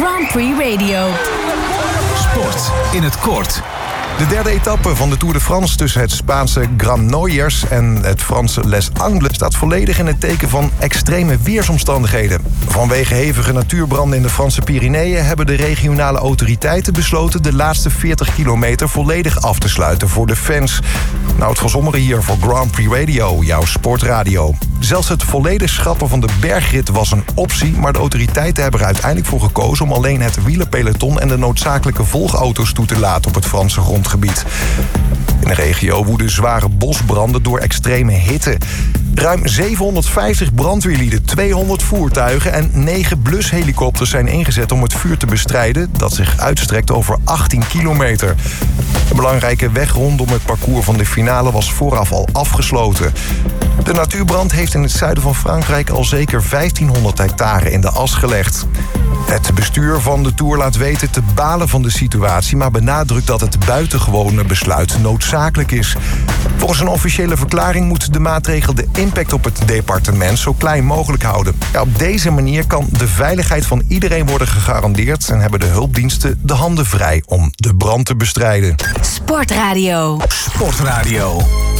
Grand Prix Radio. Sport in het kort. De derde etappe van de Tour de France tussen het Spaanse Granollers en het Franse Les Angles staat volledig in het teken van extreme weersomstandigheden. Vanwege hevige natuurbranden in de Franse Pyreneeën hebben de regionale autoriteiten besloten de laatste 40 kilometer volledig af te sluiten voor de fans. Nou, het verzommeren hier voor Grand Prix Radio, jouw sportradio. Zelfs het volledig schrappen van de bergrit was een optie, maar de autoriteiten hebben er uiteindelijk voor gekozen om alleen het wielerpeloton en de noodzakelijke volgauto's toe te laten op het Franse grondgebied. In de regio woeden zware bosbranden door extreme hitte. Ruim 750 brandweerlieden, 200 voertuigen en 9 blushelikopters zijn ingezet om het vuur te bestrijden dat zich uitstrekt over 18 kilometer. De belangrijke weg rondom het parcours van de finale was vooraf al afgesloten. De natuurbrand heeft in het zuiden van Frankrijk al zeker 1500 hectare in de as gelegd. Het bestuur van de Tour laat weten te balen van de situatie, maar benadrukt dat het buitengewone besluit noodzakelijk is. Volgens een officiële verklaring moet de maatregel de impact op het departement zo klein mogelijk houden. Ja, op deze manier kan de veiligheid van iedereen worden gegarandeerd en hebben de hulpdiensten de handen vrij om de brand te bestrijden. Sportradio. Sportradio.